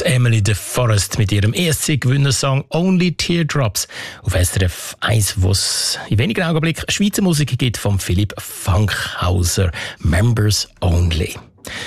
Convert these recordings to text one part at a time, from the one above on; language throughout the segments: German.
Emily de Forest mit ihrem ESC-Gewinnersong «Only Teardrops» auf SRF 1, wo es in wenigen Augenblicken Schweizer Musik gibt von Philipp Fankhauser, «Members Only».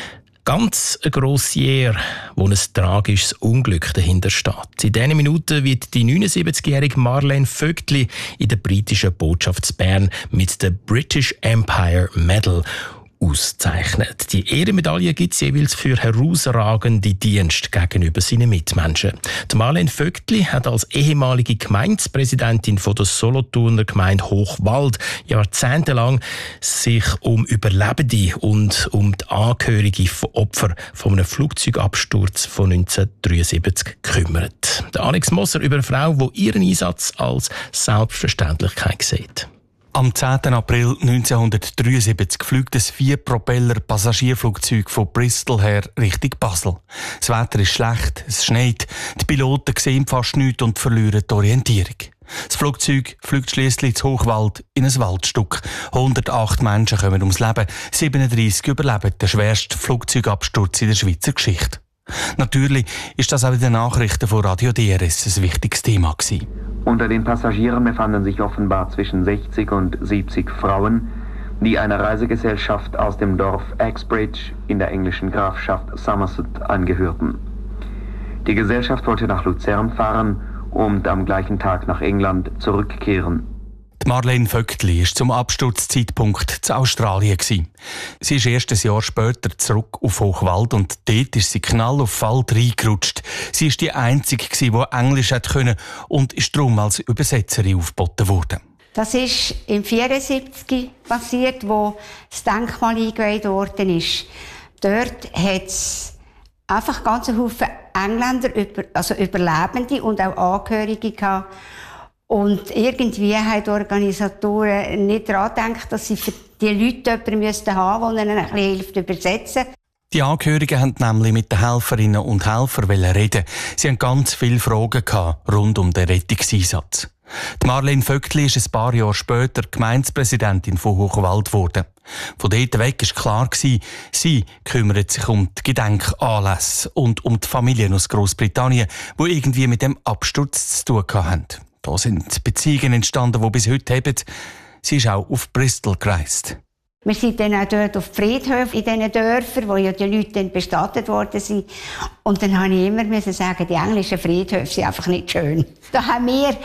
Ganz eine grosse Ehre, wo ein tragisches Unglück dahinter steht. In diesen Minuten wird die 79-jährige Marlene Vögtli in der britischen Botschaft in Bern mit der British Empire Medal auszeichnet. Die Ehrenmedaille gibt es jeweils für herausragende Dienste gegenüber seinen Mitmenschen. Die Marlene Vögtli hat als ehemalige Gemeindepräsidentin von der Solothurner Gemeinde Hochwald jahrzehntelang sich um Überlebende und um die Angehörigen von Opfern von einem Flugzeugabsturz von 1973 gekümmert. Der Alex Moser über eine Frau, die ihren Einsatz als Selbstverständlichkeit sieht. Am 10. April 1973 fliegt ein 4-Propeller-Passagierflugzeug von Bristol her Richtung Basel. Das Wetter ist schlecht, es schneit, die Piloten sehen fast nichts und verlieren die Orientierung. Das Flugzeug fliegt schliesslich ins Hochwald in ein Waldstück. 108 Menschen kommen ums Leben, 37 überleben den schwersten Flugzeugabsturz in der Schweizer Geschichte. Natürlich ist das auch in den Nachrichten von Radio DRS ein wichtiges Thema gewesen. Unter den Passagieren befanden sich offenbar zwischen 60 und 70 Frauen, die einer Reisegesellschaft aus dem Dorf Axbridge in der englischen Grafschaft Somerset angehörten. Die Gesellschaft wollte nach Luzern fahren und am gleichen Tag nach England zurückkehren. Die Marlene Vögtli war zum Absturzzeitpunkt zu Australien. Sie ist erst ein Jahr später zurück auf Hochwald und dort ist sie knall auf Wald reingerutscht. Sie war die Einzige, die Englisch konnte und ist darum als Übersetzerin aufgeboten worden. Das ist im 1974 passiert, wo das Denkmal eingeweiht worden ist. Dort hat es einfach ganz Haufen Engländer, also Überlebende und auch Angehörige gehabt. Und irgendwie haben die Organisatoren nicht daran gedacht, dass sie für die Leute jemanden haben müssen, der ihnen ein bisschen hilft, übersetzen. Die Angehörigen wollten nämlich mit den Helferinnen und Helfern reden. Sie hatten ganz viele Fragen rund um den Rettungseinsatz. Die Marlene Vögtli ist ein paar Jahre später Gemeindepräsidentin von Hochwald geworden. Von dort weg war klar, sie kümmert sich um die Gedenkanlässe und um die Familien aus Grossbritannien, die irgendwie mit dem Absturz zu tun hatten. Da sind Beziehungen entstanden, die bis heute haben. Sie ist auch auf Bristol gereist. Wir sind dann auch dort auf die Friedhöfe in diesen Dörfern, wo ja die Leute dann bestattet worden sind. Und dann musste ich immer sagen, die englischen Friedhöfe sind einfach nicht schön. Da haben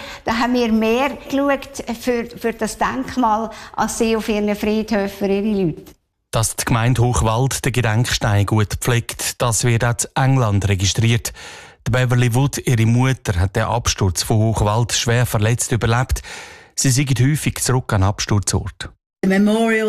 wir mehr geschaut für das Denkmal, als sie auf ihren Friedhöfen ihre Leute. Dass die Gemeinde Hochwald den Gedenkstein gut pflegt, das wird auch in England registriert. Die Beverly Wood, ihre Mutter, hat den Absturz von Hochwald schwer verletzt überlebt. Sie sind häufig zurück an den Absturzort. Es ist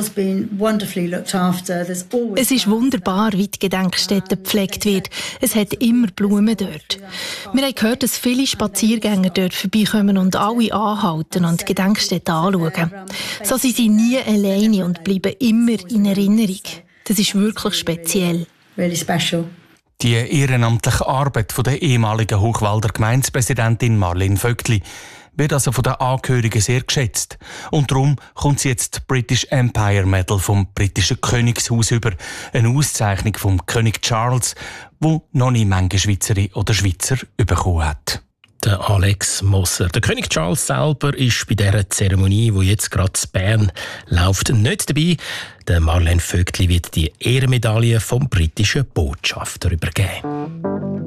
wunderbar, wie die Gedenkstätte gepflegt wird. Es hat immer Blumen dort. Wir haben gehört, dass viele Spaziergänger dort vorbeikommen und alle anhalten und die Gedenkstätte anschauen. So sind sie nie alleine und bleiben immer in Erinnerung. Das ist wirklich speziell. Really special. Die ehrenamtliche Arbeit der ehemaligen Hochwalder Gemeindepräsidentin Marlene Vögtli wird also von den Angehörigen sehr geschätzt. Und darum kommt sie jetzt die British Empire Medal vom britischen Königshaus über, eine Auszeichnung vom König Charles, wo noch nie manche Schweizerin oder Schweizer bekommen hat. Der Alex Moser. Der König Charles selber ist bei dieser Zeremonie, die jetzt gerade in Bern läuft, nicht dabei. Der Marlene Vögtli wird die Ehrenmedaille vom britischen Botschafter übergeben.